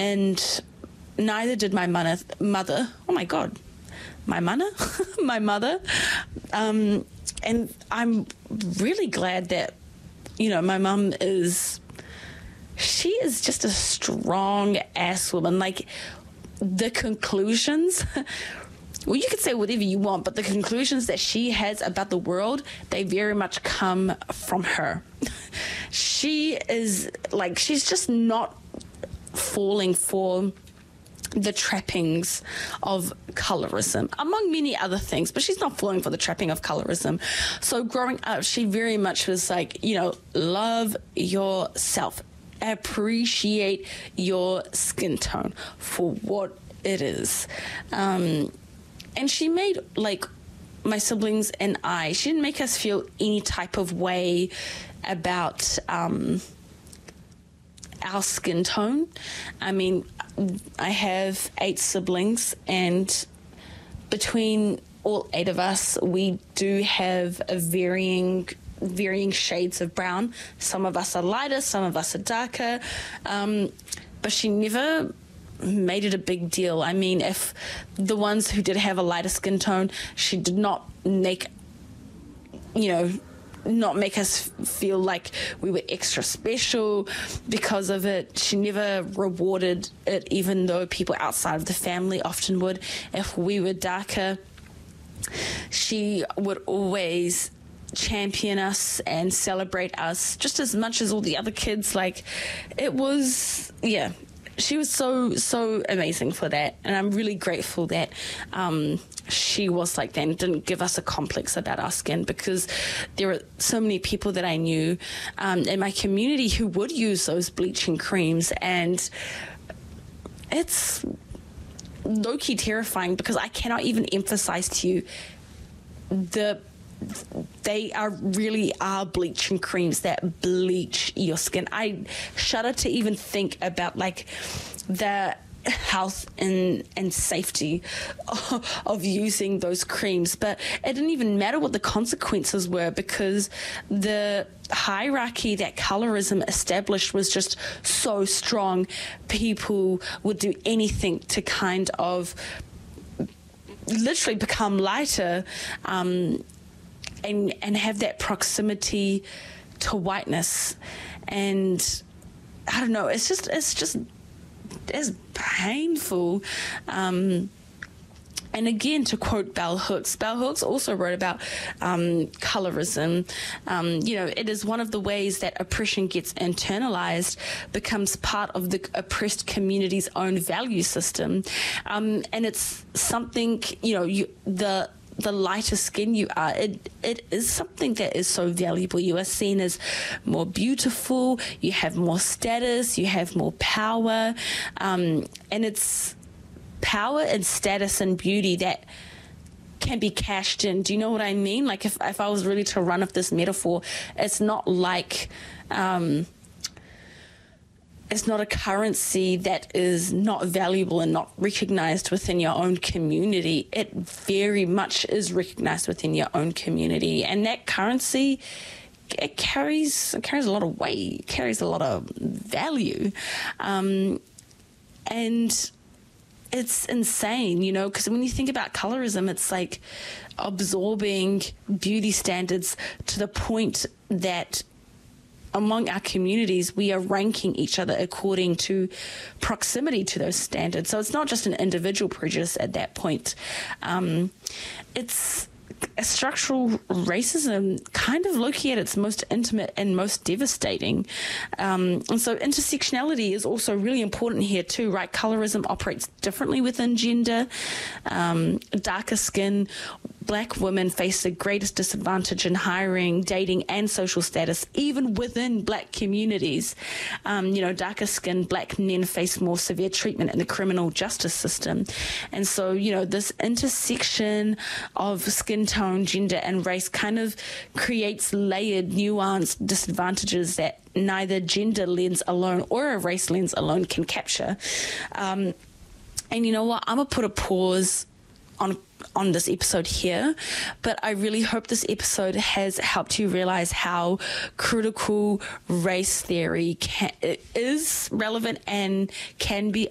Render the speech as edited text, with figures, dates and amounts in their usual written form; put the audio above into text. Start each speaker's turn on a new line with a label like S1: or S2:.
S1: and neither did my mother. Oh my God, my mother, my mother. And I'm really glad that, you know, my mum she is just a strong ass woman. Like, the conclusions, well, you could say whatever you want, but the conclusions that she has about the world, they very much come from her. She is like, she's just not falling for the trappings of colorism, among many other things, but she's not falling for the trapping of colorism. So growing up, she very much was like, you know, love yourself, appreciate your skin tone for what it is. And she made, like, my siblings and she didn't make us feel any type of way about our skin tone. I mean, I have 8 siblings, and between all 8 of us, we do have a varying shades of brown. Some of us are lighter, some of us are darker, but she never made it a big deal. I mean, if the ones who did have a lighter skin tone, she did not make, you know, not make us feel like we were extra special because of it. She never rewarded it, even though people outside of the family often would. If we were darker, she would always champion us and celebrate us just as much as all the other kids. Like, it was, yeah, she was so amazing for that, and I'm really grateful that she was like that and didn't give us a complex about our skin, because there were so many people that I knew in my community who would use those bleaching creams, and it's low-key terrifying, because I cannot even emphasize to you they really are bleaching creams that bleach your skin. I shudder to even think about, like, the health and safety of using those creams. But it didn't even matter what the consequences were, because the hierarchy that colorism established was just so strong. People would do anything to kind of literally become lighter, and have that proximity to whiteness. And I don't know, it's painful. And again, to quote Bell Hooks also wrote about colorism. You know, it is one of the ways that oppression gets internalized, becomes part of the oppressed community's own value system. And it's something, you know, the lighter skin you are, it is something that is so valuable. You are seen as more beautiful, you have more status, you have more power, and it's power and status and beauty that can be cashed in. Do you know what I mean? Like, if I was really to run up this metaphor, it's not like it's not a currency that is not valuable and not recognized within your own community. It very much is recognized within your own community. And that currency, it carries a lot of weight, it carries a lot of value. And it's insane, you know, because when you think about colorism, it's like absorbing beauty standards to the point that among our communities, we are ranking each other according to proximity to those standards. So it's not just an individual prejudice at that point. It's a structural racism, kind of low-key at its most intimate and most devastating. And so intersectionality is also really important here too, right? Colorism operates differently within gender. Darker skin, Black women face the greatest disadvantage in hiring, dating, and social status, even within Black communities. You know, darker skinned Black men face more severe treatment in the criminal justice system. And so, you know, this intersection of skin tone, gender, and race kind of creates layered, nuanced disadvantages that neither gender lens alone or a race lens alone can capture. And you know what? I'm going to put a pause on this episode here, but I really hope this episode has helped you realize how critical race theory is relevant and can be